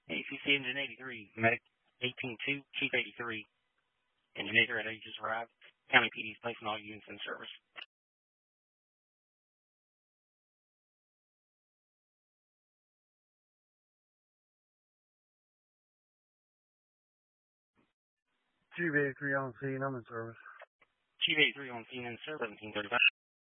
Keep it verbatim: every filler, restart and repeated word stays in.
A C C Engine eighty-three, Medic eighteen two, Chief eighty-three. Engine eight ready, just arrived. County P D's placing all units in service. Chief eighty-three on scene, I'm in service. Chief eighty-three on scene in service, seventeen thirty-five.